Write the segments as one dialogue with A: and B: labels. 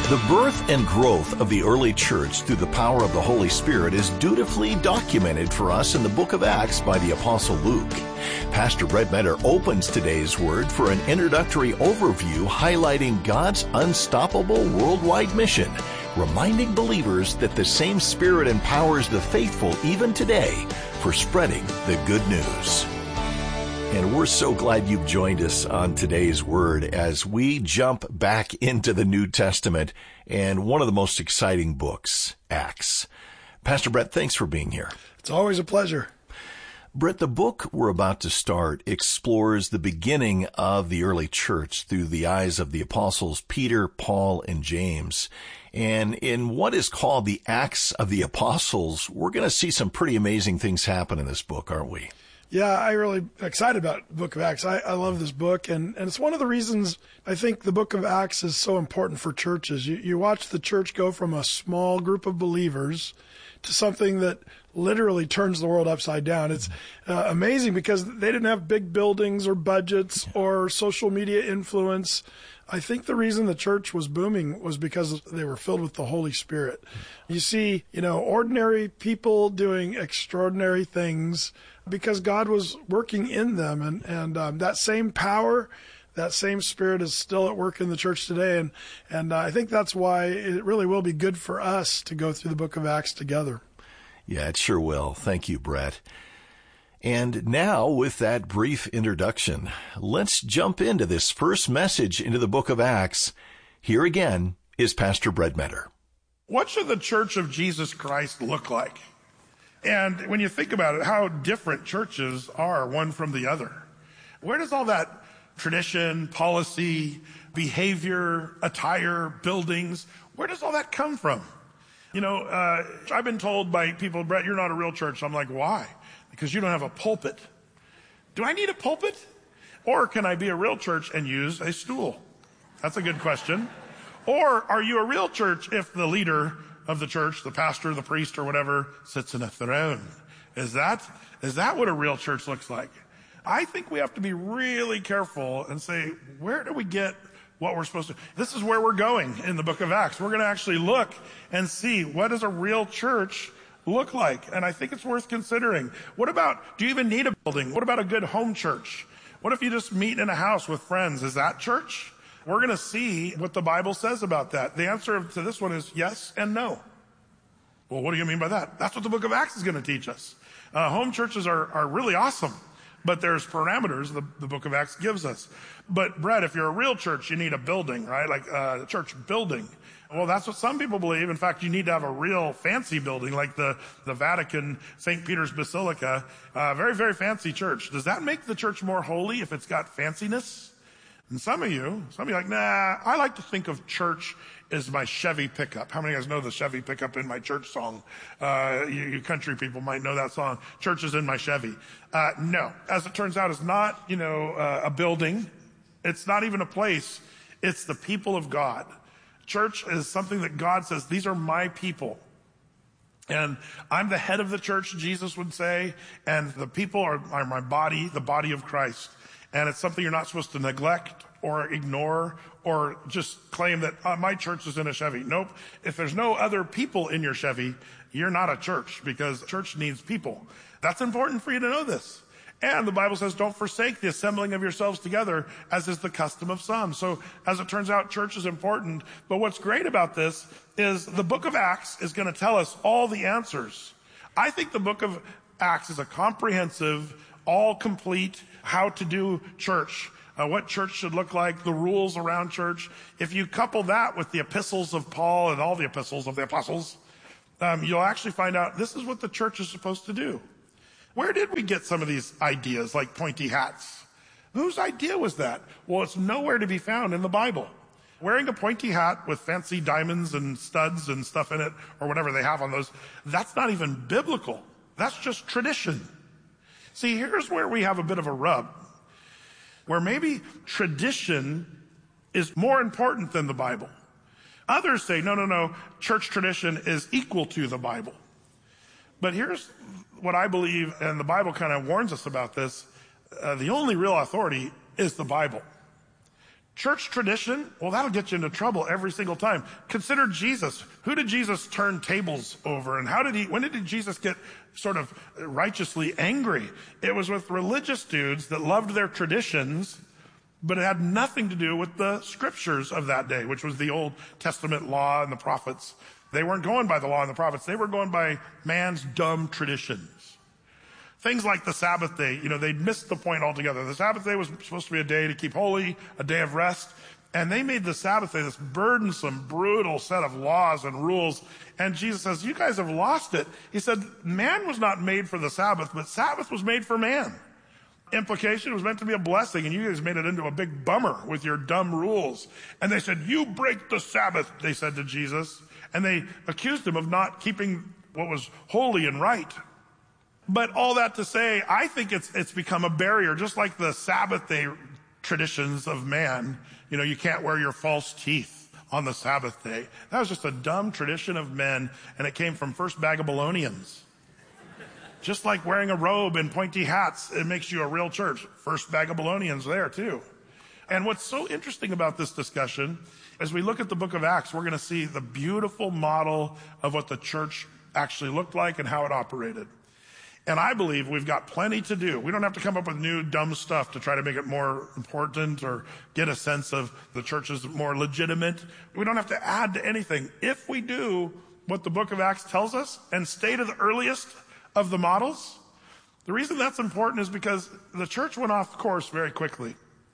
A: The birth and growth of the early church through the power of the Holy Spirit is dutifully documented for us in the book of Acts by the Apostle Luke. Pastor Brett Metter opens today's word for an introductory overview highlighting God's unstoppable worldwide mission, reminding believers that the same Spirit empowers the faithful even today for spreading the good news. And we're so glad you've joined us on today's word as we jump back into the New Testament and one of the most exciting books, Acts. Pastor Brett, thanks for being here.
B: It's always a pleasure.
A: Brett, the book we're about to start explores the beginning of the early church through the eyes of the apostles Peter, Paul, and James. And in what is called the Acts of the Apostles, we're going to see some pretty amazing things happen in this book, aren't we?
B: Yeah, I'm really excited about the book of Acts. I love this book, and it's one of the reasons I think the book of Acts is so important for churches. You watch the church go from a small group of believers to something that literally turns the world upside down. It's amazing because they didn't have big buildings or budgets or social media influence. I think the reason the church was booming was because they were filled with the Holy Spirit. You see, ordinary people doing extraordinary things because God was working in them. And that same power, that same Spirit is still at work in the church today. And I think that's why it really will be good for us to go through the book of Acts together.
A: Yeah, it sure will. Thank you, Brett. And now, with that brief introduction, let's jump into this first message into the book of Acts. Here again is Pastor Brett Metter.
C: What should the Church of Jesus Christ look like? And when you think about it, how different churches are one from the other. Where does all that tradition, policy, behavior, attire, buildings, where does all that come from? I've been told by people, Brett, you're not a real church. I'm like, why? Because you don't have a pulpit. Do I need a pulpit? Or can I be a real church and use a stool? That's a good question. Or are you a real church if the leader of the church, the pastor, the priest, or whatever, sits in a throne? Is that what a real church looks like? I think we have to be really careful and say, where do we get what we're supposed to? This is where we're going in the book of Acts. We're going to actually look and see, what does a real church look like? And I think it's worth considering. Do you even need a building? What about a good home church? What if you just meet in a house with friends? Is that church? We're going to see what the Bible says about that. The answer to this one is yes and no. Well, what do you mean by that? That's what the book of Acts is going to teach us. Home churches are really awesome, but there's parameters the book of Acts gives us. But Brett, if you're a real church, you need a building, right? Like a church building. Well, that's what some people believe. In fact, you need to have a real fancy building like the Vatican, St. Peter's Basilica, very, very fancy church. Does that make the church more holy if it's got fanciness? And some of you are like, nah, I like to think of church as my Chevy pickup. How many of you guys know the Chevy pickup in my church song? You country people might know that song. Church is in my Chevy. No, as it turns out, it's not, a building. It's not even a place. It's the people of God. Church is something that God says, these are my people. And I'm the head of the church, Jesus would say, and the people are my body, the body of Christ. And it's something you're not supposed to neglect or ignore or just claim that my church is in a Chevy. Nope. If there's no other people in your Chevy, you're not a church, because church needs people. That's important for you to know this. And the Bible says, don't forsake the assembling of yourselves together, as is the custom of some. So as it turns out, church is important. But what's great about this is the book of Acts is going to tell us all the answers. I think the book of Acts is a comprehensive, all complete, how to do church, what church should look like, the rules around church. If you couple that with the epistles of Paul and all the epistles of the apostles, you'll actually find out this is what the church is supposed to do. Where did we get some of these ideas like pointy hats? Whose idea was that? Well, it's nowhere to be found in the Bible. Wearing a pointy hat with fancy diamonds and studs and stuff in it, or whatever they have on those, that's not even biblical. That's just tradition. See, here's where we have a bit of a rub, where maybe tradition is more important than the Bible. Others say, no, church tradition is equal to the Bible. But here's what I believe, and the Bible kind of warns us about this. The only real authority is the Bible. Church tradition, well, that'll get you into trouble every single time. Consider Jesus. Who did Jesus turn tables over? And when did Jesus get sort of righteously angry? It was with religious dudes that loved their traditions, but it had nothing to do with the scriptures of that day, which was the Old Testament law and the prophets. They weren't going by the law and the prophets. They were going by man's dumb traditions. Things like the Sabbath day, they'd missed the point altogether. The Sabbath day was supposed to be a day to keep holy, a day of rest. And they made the Sabbath day this burdensome, brutal set of laws and rules. And Jesus says, you guys have lost it. He said, man was not made for the Sabbath, but Sabbath was made for man. Implication, it was meant to be a blessing, and you guys made it into a big bummer with your dumb rules. And they said, you break the Sabbath, they said to Jesus. And they accused him of not keeping what was holy and right. But all that to say, I think it's become a barrier, just like the Sabbath day traditions of man. You can't wear your false teeth on the Sabbath day. That was just a dumb tradition of men, and it came from first Babylonians. Just like wearing a robe and pointy hats, it makes you a real church. First Babylonians there too. And what's so interesting about this discussion, as we look at the book of Acts, we're going to see the beautiful model of what the church actually looked like and how it operated. And I believe we've got plenty to do. We don't have to come up with new dumb stuff to try to make it more important or get a sense of the church is more legitimate. We don't have to add to anything. If we do what the book of Acts tells us and stay to the earliest of the models, the reason that's important is because the church went off course very quickly.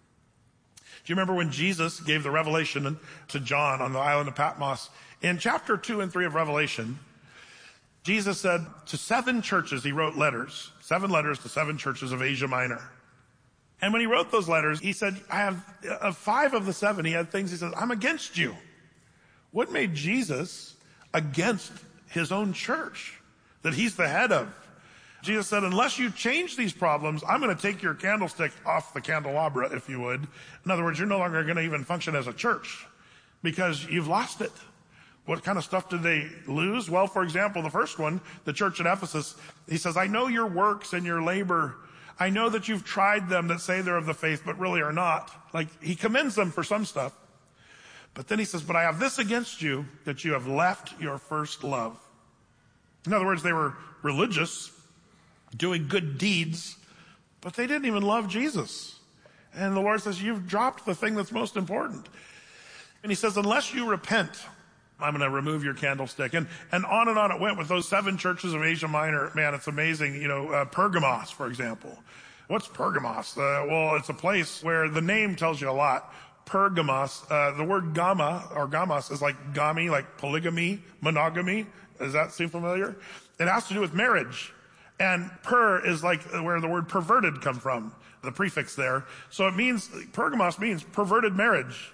C: Do you remember when Jesus gave the revelation to John on the island of Patmos? In chapter 2 and 3 of Revelation, Jesus said to 7 churches, he wrote letters, 7 letters to 7 churches of Asia Minor. And when he wrote those letters, he said, of 5 of the 7, he had things, he said, I'm against you. What made Jesus against his own church that he's the head of? Jesus said, unless you change these problems, I'm going to take your candlestick off the candelabra, if you would. In other words, you're no longer going to even function as a church because you've lost it. What kind of stuff did they lose? Well, for example, the first one, the church at Ephesus, he says, I know your works and your labor. I know that you've tried them that say they're of the faith, but really are not. Like, he commends them for some stuff. But then he says, but I have this against you, that you have left your first love. In other words, they were religious, doing good deeds, but they didn't even love Jesus. And the Lord says, you've dropped the thing that's most important. And he says, unless you repent, I'm going to remove your candlestick. And on it went with those 7 churches of Asia Minor. Man, it's amazing. Pergamos, for example. What's Pergamos? Well, it's a place where the name tells you a lot. Pergamos, the word gamma or gamos is like gami, like polygamy, monogamy. Does that seem familiar? It has to do with marriage. And is like where the word perverted come from, the prefix there. So it means, Pergamos means perverted marriage.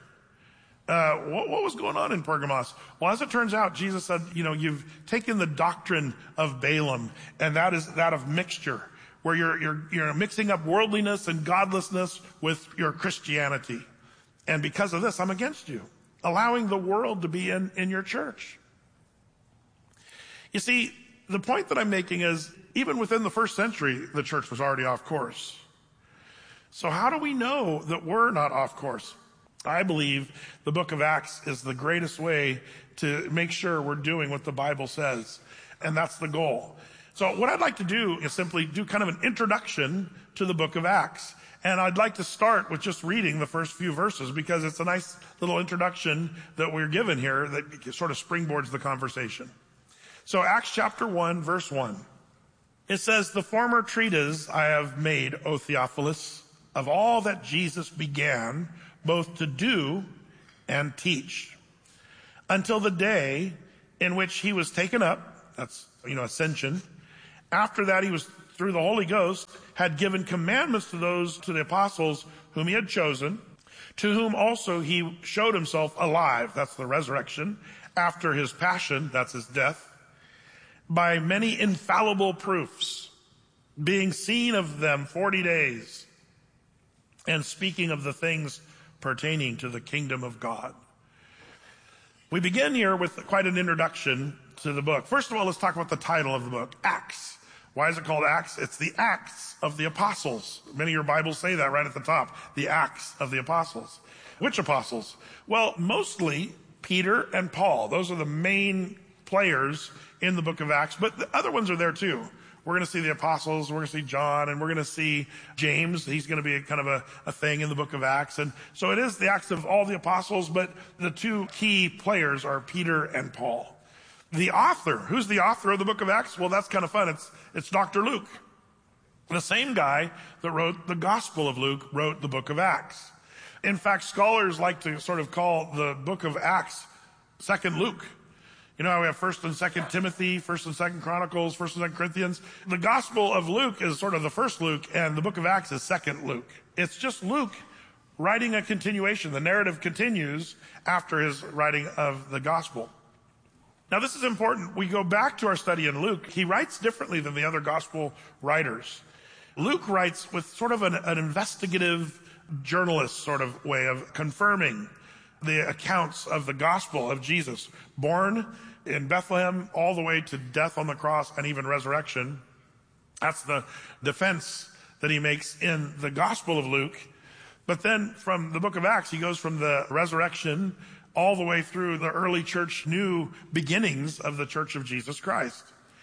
C: What was going on in Pergamos? Well, as it turns out, Jesus said, you've taken the doctrine of Balaam, and that is that of mixture, where you're mixing up worldliness and godlessness with your Christianity. And because of this, I'm against you, allowing the world to be in your church. You see, the point that I'm making is, even within the first century, the church was already off course. So how do we know that we're not off course? I believe the book of Acts is the greatest way to make sure we're doing what the Bible says. And that's the goal. So what I'd like to do is simply do kind of an introduction to the book of Acts. And I'd like to start with just reading the first few verses because it's a nice little introduction that we're given here that sort of springboards the conversation. So Acts chapter 1, verse 1. It says, the former treatise I have made, O Theophilus, of all that Jesus began both to do and teach, until the day in which he was taken up, that's, ascension. After that, he was, through the Holy Ghost, had given commandments to the apostles whom he had chosen, to whom also he showed himself alive, that's the resurrection, after his passion, that's his death, by many infallible proofs, being seen of them 40 days, and speaking of the things pertaining to the kingdom of God. We begin here with quite an introduction to the book. First of all, let's talk about the title of the book, Acts. Why is it called Acts? It's the Acts of the Apostles. Many of your Bibles say that right at the top, the Acts of the Apostles. Which apostles? Well, mostly Peter and Paul. Those are the main players in the book of Acts, but the other ones are there too. We're going to see the apostles, we're going to see John, and we're going to see James. He's going to be kind of a thing in the book of Acts. And so it is the Acts of all the apostles, but the two key players are Peter and Paul. The author, who's the author of the book of Acts? Well, that's kind of fun. It's Dr. Luke. The same guy that wrote the Gospel of Luke wrote the book of Acts. In fact, scholars like to sort of call the book of Acts Second Luke. You know how we have 1st and 2nd Timothy, 1st and 2nd Chronicles, 1st and 2nd Corinthians? The Gospel of Luke is sort of the first Luke, and the book of Acts is 2nd Luke. It's just Luke writing a continuation. The narrative continues after his writing of the Gospel. Now, this is important. We go back to our study in Luke. He writes differently than the other Gospel writers. Luke writes with sort of an investigative journalist sort of way of confirming the accounts of the Gospel of Jesus, born in Bethlehem all the way to death on the cross and even resurrection. That's the defense that he makes in the Gospel of Luke. But then from the book of Acts, he goes from the resurrection all the way through the early church, new beginnings of the Church of Jesus Christ.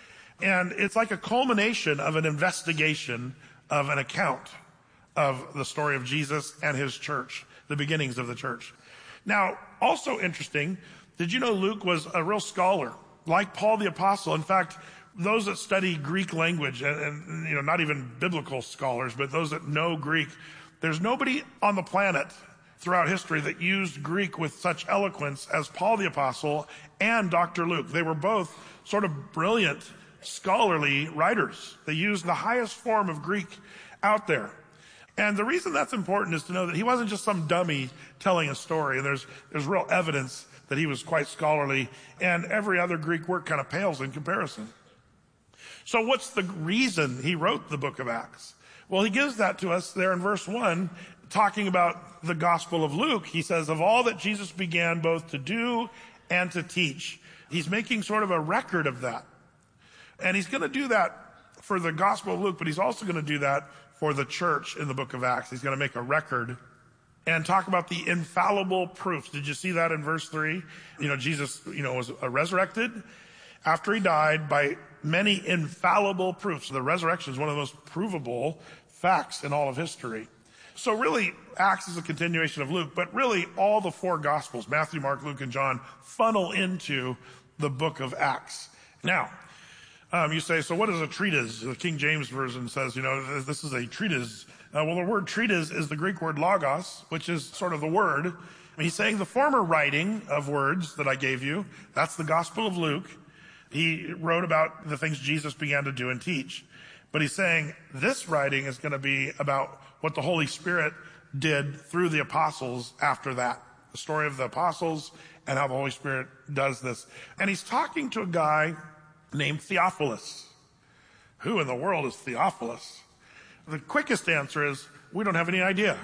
C: And it's like a culmination of an investigation of an account of the story of Jesus and his church, the beginnings of the church. Now, also interesting, did you know Luke was a real scholar, like Paul the Apostle? In fact, those that study Greek language, and you know, not even biblical scholars, but those that know Greek, there's nobody on the planet throughout history that used Greek with such eloquence as Paul the Apostle and Dr. Luke. They were both sort of brilliant, scholarly writers. They used the highest form of Greek out there. And the reason that's important is to know that he wasn't just some dummy telling a story. And there's real evidence that he was quite scholarly, and every other Greek work kind of pales in comparison. So what's the reason he wrote the book of Acts? Well, he gives that to us there in verse 1, talking about the Gospel of Luke. He says, of all that Jesus began both to do and to teach. He's making sort of a record of that. And he's going to do that for the Gospel of Luke, but he's also going to do that for the church in the book of Acts. He's going to make a record and talk about the infallible proofs. Did you see that in verse 3? You know, Jesus, was resurrected after he died by many infallible proofs. The resurrection is one of the most provable facts in all of history. So really, Acts is a continuation of Luke, but really all the four Gospels, Matthew, Mark, Luke, and John, funnel into the book of Acts. Now, you say, so what is a treatise? The King James Version says, this is a treatise. Well, the word treatise is the Greek word logos, which is sort of the word. He's saying the former writing of words that I gave you, that's the Gospel of Luke. He wrote about the things Jesus began to do and teach. But he's saying this writing is going to be about what the Holy Spirit did through the apostles after that. The story of the apostles and how the Holy Spirit does this. And he's talking to a guy named Theophilus. Who in the world is Theophilus? The quickest answer is we don't have any idea.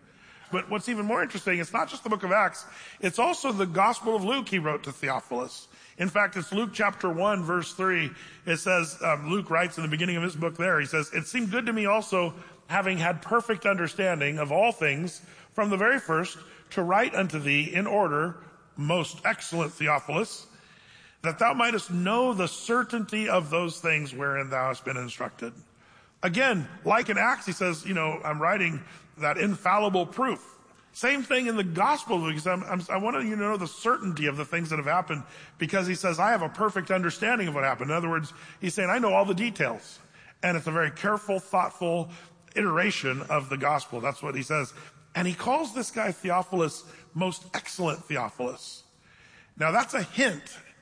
C: But what's even more interesting, it's not just the book of Acts, it's also the Gospel of Luke he wrote to Theophilus. In fact, it's Luke chapter 1, verse 3. It says, Luke writes in the beginning of his book there, he says, it seemed good to me also, having had perfect understanding of all things from the very first, to write unto thee in order, most excellent Theophilus, that thou mightest know the certainty of those things wherein thou hast been instructed. Again, like in Acts, he says, I'm writing that infallible proof. Same thing in the Gospel, because I want you to know the certainty of the things that have happened, because he says, I have a perfect understanding of what happened. In other words, he's saying, I know all the details. And it's a very careful, thoughtful iteration of the Gospel. That's what he says. And he calls this guy Theophilus, most excellent Theophilus. Now that's a hint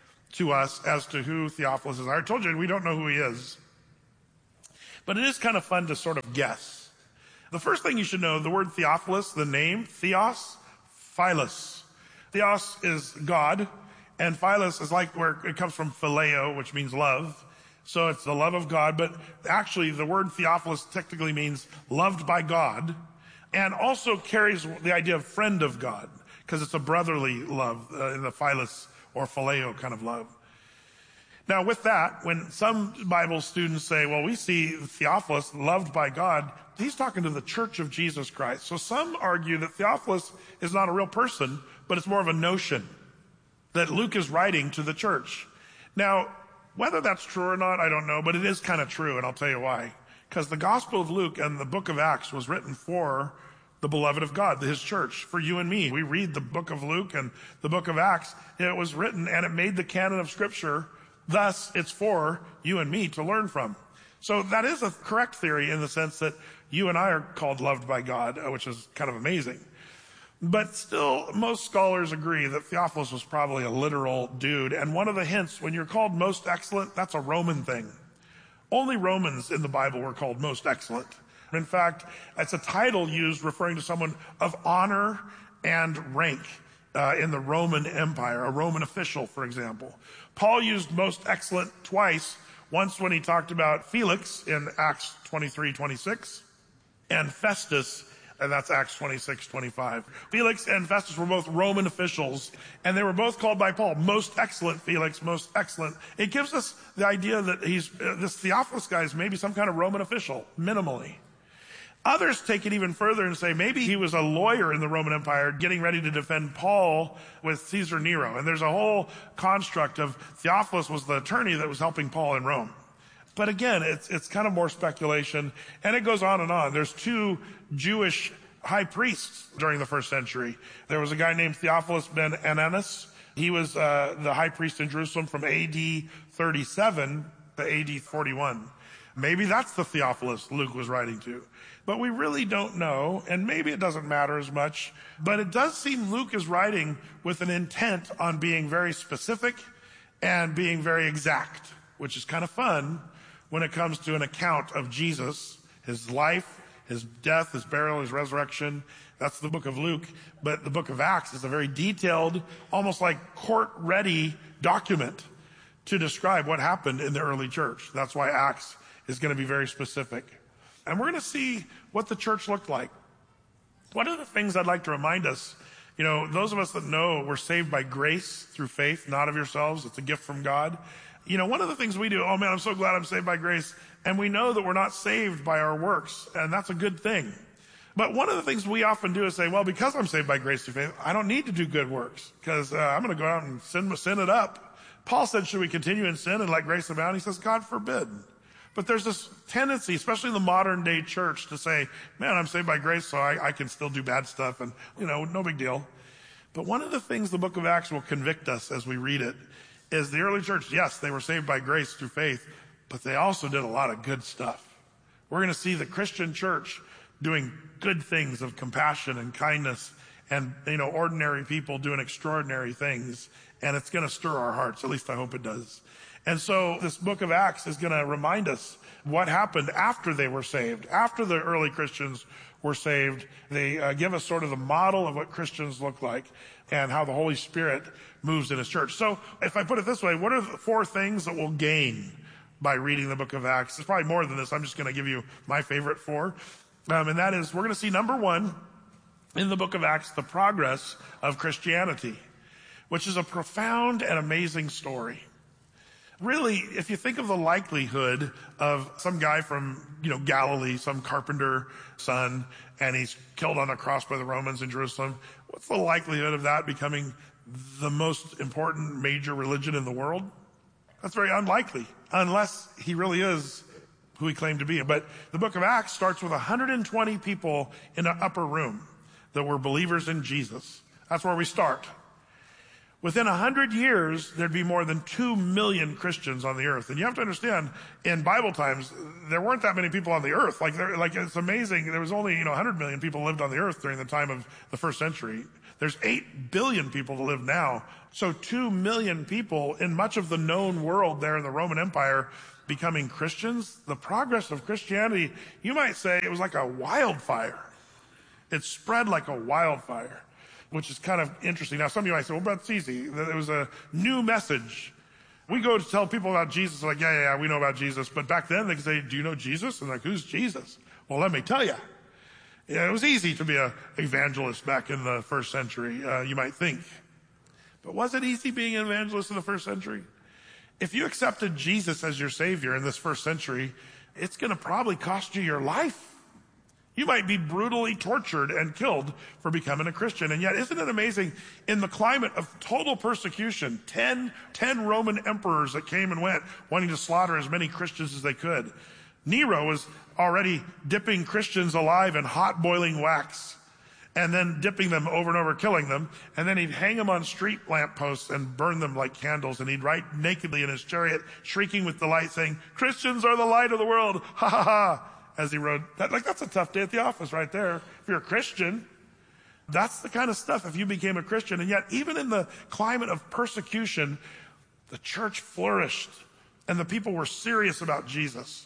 C: to us as to who Theophilus is. I told you we don't know who he is. But it is kind of fun to sort of guess. The first thing you should know, the word Theophilus, the name, Theos, Philos. Theos is God, and Philos is like where it comes from phileo, which means love. So it's the love of God, but actually the word Theophilus technically means loved by God, and also carries the idea of friend of God, because it's a brotherly love in the Philos or phileo kind of love. Now, with that, when some Bible students say, well, we see Theophilus loved by God, he's talking to the Church of Jesus Christ. So some argue that Theophilus is not a real person, but it's more of a notion that Luke is writing to the church. Now, whether that's true or not, I don't know, but it is kind of true, and I'll tell you why. Because the Gospel of Luke and the book of Acts was written for the beloved of God, his church, for you and me. We read the book of Luke and the book of Acts. It was written and it made the canon of Scripture. Thus, it's for you and me to learn from. So that is a correct theory in the sense that you and I are called loved by God, which is kind of amazing. But still, most scholars agree that Theophilus was probably a literal dude. And one of the hints, when you're called most excellent, that's a Roman thing. Only Romans in the Bible were called most excellent. In fact, it's a title used referring to someone of honor and rank in the Roman Empire, a Roman official, for example. Paul used most excellent twice, once when he talked about Felix in Acts 23:26, and Festus, and that's Acts 26:25. Felix and Festus were both Roman officials, and they were both called by Paul, most excellent Felix, most excellent. It gives us the idea that this Theophilus guy is maybe some kind of Roman official, minimally. Others take it even further and say maybe he was a lawyer in the Roman Empire getting ready to defend Paul with Caesar Nero. And there's a whole construct of Theophilus was the attorney that was helping Paul in Rome. But again, it's kind of more speculation, and it goes on and on. There's two Jewish high priests during the first century. There was a guy named Theophilus ben Ananus. He was the high priest in Jerusalem from AD 37 to AD 41. Maybe that's the Theophilus Luke was writing to. But we really don't know, and maybe it doesn't matter as much. But it does seem Luke is writing with an intent on being very specific and being very exact, which is kind of fun when it comes to an account of Jesus, his life, his death, his burial, his resurrection. That's the book of Luke. But the book of Acts is a very detailed, almost like court-ready document to describe what happened in the early church. That's why Acts is going to be very specific. And we're going to see what the church looked like. One of the things I'd like to remind us, those of us that know we're saved by grace through faith, not of yourselves. It's a gift from God. One of the things we do, oh man, I'm so glad I'm saved by grace. And we know that we're not saved by our works. And that's a good thing. But one of the things we often do is say, well, because I'm saved by grace through faith, I don't need to do good works because I'm going to go out and sin it up. Paul said, should we continue in sin and let grace abound? He says, God forbid. But there's this tendency, especially in the modern day church, to say, man, I'm saved by grace, so I can still do bad stuff and, no big deal. But one of the things the book of Acts will convict us as we read it is the early church, yes, they were saved by grace through faith, but they also did a lot of good stuff. We're going to see the Christian church doing good things of compassion and kindness and, ordinary people doing extraordinary things. And it's going to stir our hearts. At least I hope it does. And so this book of Acts is going to remind us what happened after they were saved. After the early Christians were saved, they give us sort of the model of what Christians look like and how the Holy Spirit moves in his church. So if I put it this way, what are the 4 things that we'll gain by reading the book of Acts? It's probably more than this. I'm just going to give you my favorite 4. And that is, we're going to see, number 1, in the book of Acts, the progress of Christianity, which is a profound and amazing story. Really, if you think of the likelihood of some guy from, Galilee, some carpenter son, and he's killed on a cross by the Romans in Jerusalem, what's the likelihood of that becoming the most important major religion in the world? That's very unlikely, unless he really is who he claimed to be. But the book of Acts starts with 120 people in an upper room that were believers in Jesus. That's where we start. Within 100 years, there'd be more than 2 million Christians on the earth. And you have to understand, in Bible times, there weren't that many people on the earth. Like it's amazing. There was only, 100 million people lived on the earth during the time of the first century. There's 8 billion people to live now. So 2 million people in much of the known world there in the Roman Empire becoming Christians. The progress of Christianity, you might say it was like a wildfire. It spread like a wildfire, which is kind of interesting. Now, some of you might say, well, that's easy. There was a new message. We go to tell people about Jesus, like, yeah, we know about Jesus. But back then, they could say, do you know Jesus? And like, who's Jesus? Well, let me tell you. Yeah, it was easy to be an evangelist back in the first century, you might think. But was it easy being an evangelist in the first century? If you accepted Jesus as your Savior in this first century, it's going to probably cost you your life. You might be brutally tortured and killed for becoming a Christian. And yet, isn't it amazing, in the climate of total persecution, 10 Roman emperors that came and went, wanting to slaughter as many Christians as they could. Nero was already dipping Christians alive in hot boiling wax, and then dipping them over and over, killing them. And then he'd hang them on street lampposts and burn them like candles. And he'd ride nakedly in his chariot, shrieking with delight, saying, "Christians are the light of the world, ha ha ha," as he rode. That's a tough day at the office right there. If you're a Christian, that's the kind of stuff if you became a Christian. And yet, even in the climate of persecution, the church flourished and the people were serious about Jesus.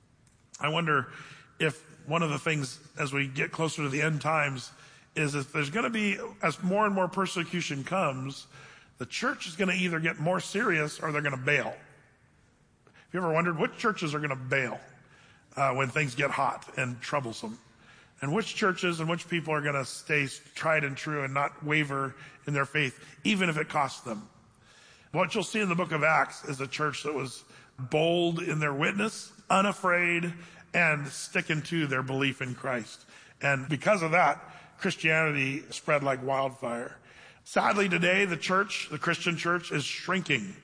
C: I wonder if one of the things as we get closer to the end times is if there's going to be, as more and more persecution comes, the church is going to either get more serious or they're going to bail. Have you ever wondered which churches are going to bail when things get hot and troublesome? And which churches and which people are going to stay tried and true and not waver in their faith, even if it costs them? What you'll see in the book of Acts is a church that was bold in their witness, unafraid, and sticking to their belief in Christ. And because of that, Christianity spread like wildfire. Sadly, today, the church, the Christian church, is shrinking.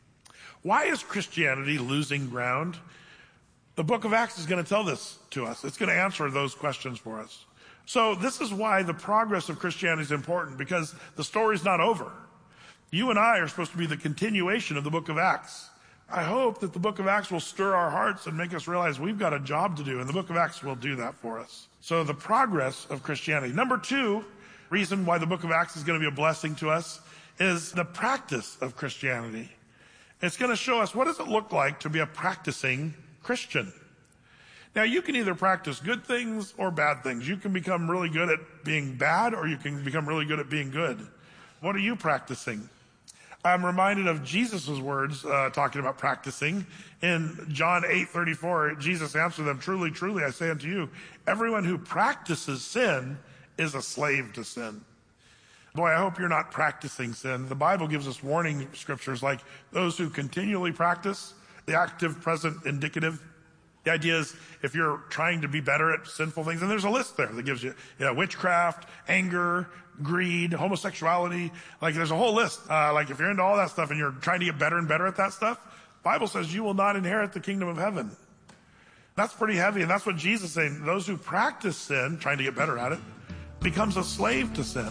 C: Why is Christianity losing ground? The book of Acts is going to tell this to us. It's going to answer those questions for us. So this is why the progress of Christianity is important, because the story's not over. You and I are supposed to be the continuation of the book of Acts. I hope that the book of Acts will stir our hearts and make us realize we've got a job to do, and the book of Acts will do that for us. So the progress of Christianity. Number two reason why the book of Acts is going to be a blessing to us is the practice of Christianity. It's going to show us what does it look like to be a practicing Christian. Now, you can either practice good things or bad things. You can become really good at being bad, or you can become really good at being good. What are you practicing? I'm reminded of Jesus' words talking about practicing. In John 8:34, Jesus answered them, "Truly, truly, I say unto you, everyone who practices sin is a slave to sin." Boy, I hope you're not practicing sin. The Bible gives us warning scriptures like those who continually practice, the active, present, indicative. The idea is if you're trying to be better at sinful things, and there's a list there that gives you, witchcraft, anger, greed, homosexuality. Like there's a whole list. Like if you're into all that stuff and you're trying to get better and better at that stuff, the Bible says you will not inherit the kingdom of heaven. That's pretty heavy. And that's what Jesus is saying. Those who practice sin, trying to get better at it, becomes a slave to sin.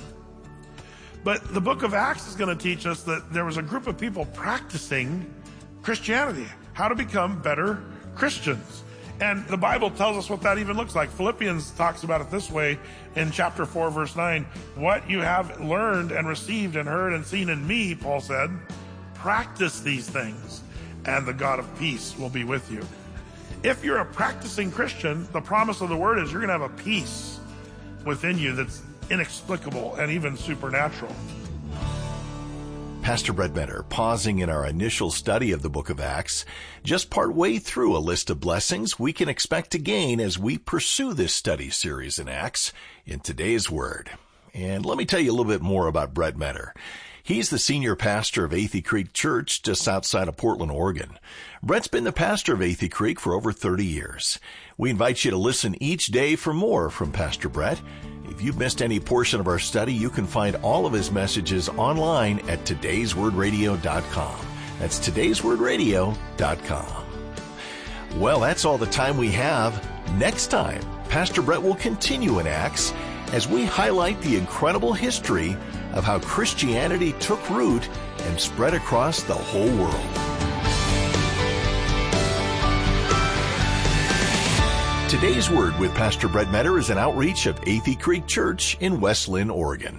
C: But the book of Acts is going to teach us that there was a group of people practicing Christianity, how to become better Christians. And the Bible tells us what that even looks like. Philippians talks about it this way in chapter 4, verse 9. What you have learned and received and heard and seen in me, Paul said, practice these things, and the God of peace will be with you. If you're a practicing Christian, the promise of the word is you're going to have a peace within you that's inexplicable and even supernatural.
A: Pastor Brett Bender pausing in our initial study of the book of Acts, just part way through a list of blessings we can expect to gain as we pursue this study series in Acts in today's Word. And let me tell you a little bit more about Brett Bender. He's the senior pastor of Athey Creek Church just outside of Portland, Oregon. Brett's been the pastor of Athey Creek for over 30 years. We invite you to listen each day for more from Pastor Brett. If you've missed any portion of our study, you can find all of his messages online at todayswordradio.com. That's todayswordradio.com. Well, that's all the time we have. Next time, Pastor Brett will continue in Acts as we highlight the incredible history of how Christianity took root and spread across the whole world. Today's Word with Pastor Brett Metter is an outreach of Athey Creek Church in West Linn, Oregon.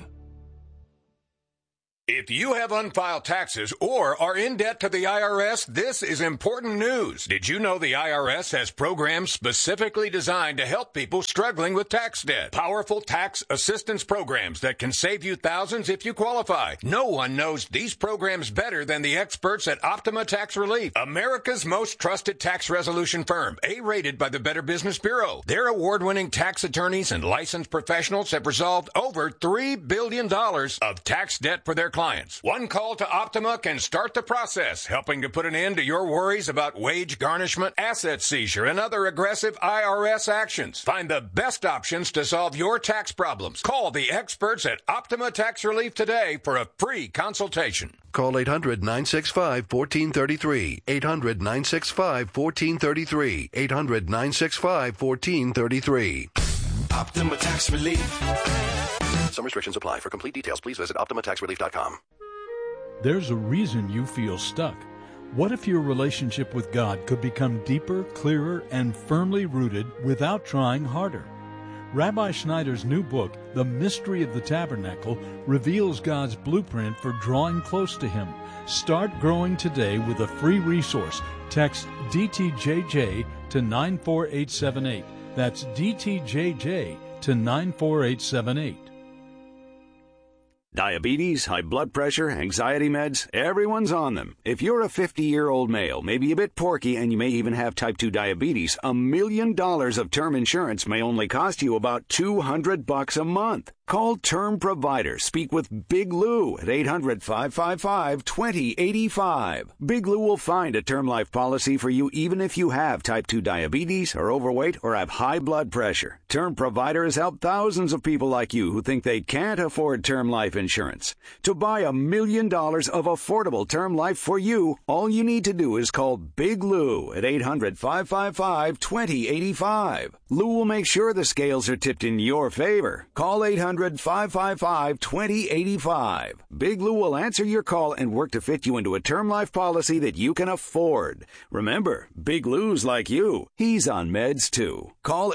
D: If you have unfiled taxes or are in debt to the IRS, this is important news. Did you know the IRS has programs specifically designed to help people struggling with tax debt? Powerful tax assistance programs that can save you thousands if you qualify. No one knows these programs better than the experts at Optima Tax Relief, America's most trusted tax resolution firm, A-rated by the Better Business Bureau. Their award-winning tax attorneys and licensed professionals have resolved over $3 billion of tax debt for their clients. clients. One call to Optima can start the process, helping to put an end to your worries about wage garnishment, asset seizure, and other aggressive IRS actions. Find the best options to solve your tax problems. Call the experts at Optima Tax Relief today for a free consultation.
E: Call 800-965-1433. 800-965-1433. 800-965-1433.
F: Optima Tax Relief.
E: Some restrictions apply. For complete details, please visit OptimaTaxRelief.com.
G: There's a reason you feel stuck. What if your relationship with God could become deeper, clearer, and firmly rooted without trying harder? Rabbi Schneider's new book, The Mystery of the Tabernacle, reveals God's blueprint for drawing close to Him. Start growing today with a free resource. Text DTJJ to 94878. That's DTJJ to 94878.
H: Diabetes, high blood pressure, anxiety meds, everyone's on them. If you're a 50-year-old male, maybe a bit porky, and you may even have type 2 diabetes, $1 million of term insurance may only cost you about $200 a month. Call Term Provider. Speak with Big Lou at 800-555-2085. Big Lou will find a term life policy for you even if you have type 2 diabetes, are overweight, or have high blood pressure. Term Provider has helped thousands of people like you who think they can't afford term life insurance. To buy $1 million of affordable term life for you, all you need to do is call Big Lou at 800-555-2085. Lou will make sure the scales are tipped in your favor. Call 800-555-2085. Big Lou will answer your call and work to fit you into a term life policy that you can afford. Remember, Big Lou's like you. He's on meds too. Call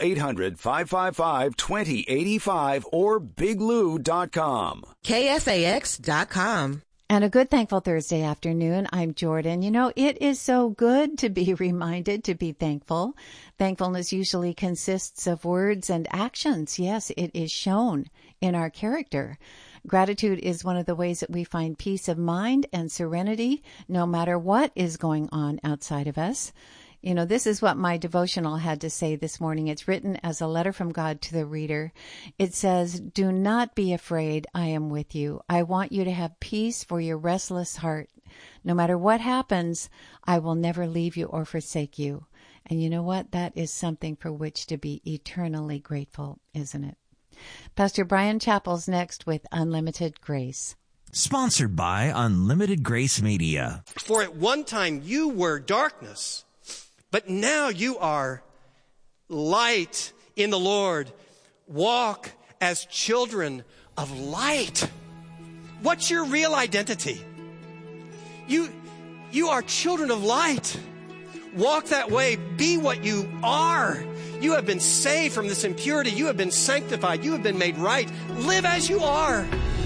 H: 800-555-2085 or biglou.com.
I: KFAX.com.
J: And a good Thankful Thursday afternoon. I'm Jordan. You know, it is so good to be reminded to be thankful. Thankfulness usually consists of words and actions. Yes, it is shown in our character. Gratitude is one of the ways that we find peace of mind and serenity, no matter what is going on outside of us. You know, this is what my devotional had to say this morning. It's written as a letter from God to the reader. It says, "Do not be afraid. I am with you. I want you to have peace for your restless heart. No matter what happens, I will never leave you or forsake you." And you know what? That is something for which to be eternally grateful, isn't it? Pastor Brian Chappell's next with Unlimited Grace.
K: Sponsored by Unlimited Grace Media.
L: For at one time you were darkness, but now you are light in the Lord. Walk as children of light. What's your real identity? You are children of light. Walk that way. Be what you are. You have been saved from this impurity. You have been sanctified. You have been made right. Live as you are.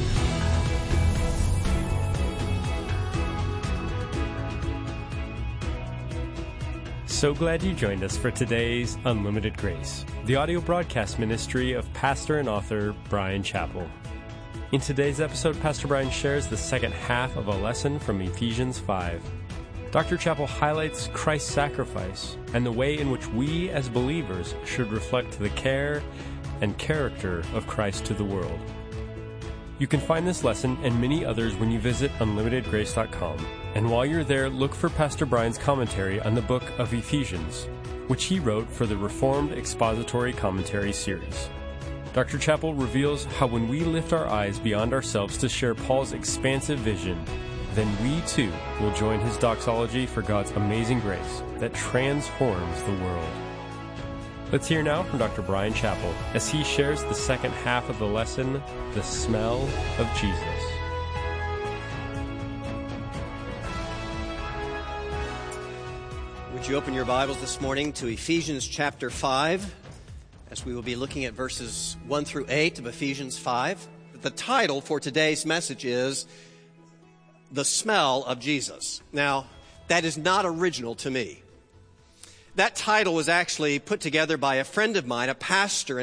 M: So glad you joined us for today's Unlimited Grace, the audio broadcast ministry of pastor and author Brian Chappell. In today's episode, Pastor Brian shares the second half of a lesson from Ephesians 5. Dr. Chappell highlights Christ's sacrifice and the way in which we as believers should reflect the care and character of Christ to the world. You can find this lesson and many others when you visit unlimitedgrace.com. And while you're there, look for Pastor Brian's commentary on the book of Ephesians, which he wrote for the Reformed Expository Commentary series. Dr. Chappell reveals how when we lift our eyes beyond ourselves to share Paul's expansive vision, then we too will join his doxology for God's amazing grace that transforms the world. Let's hear now from Dr. Brian Chappell as he shares the second half of the lesson, The Smell of Jesus.
L: Would you open your Bibles this morning to Ephesians chapter 5, as we will be looking at verses 1 through 8 of Ephesians 5. The title for today's message is The Smell of Jesus. Now, that is not original to me. That title was actually put together by a friend of mine, a pastor